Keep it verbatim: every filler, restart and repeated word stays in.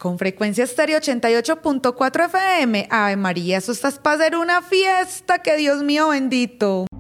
Con Frecuencia Estéreo ochenta y ocho punto cuatro F M. Ave María, eso estás para hacer una fiesta, que Dios mío bendito.